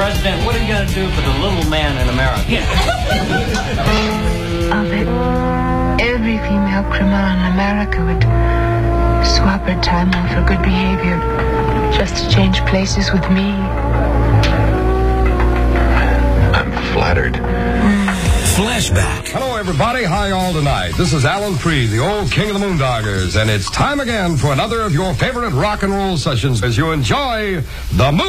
President, what are you going to do for the little man in America? I'll bet every female criminal in America would swap her time off for good behavior just to change places with me. I'm flattered. Flashback. Hello, everybody. Hi, all tonight. This is Alan Freed, the old king of the Moondoggers, and it's time again for another of your favorite rock and roll sessions as you enjoy the Moon.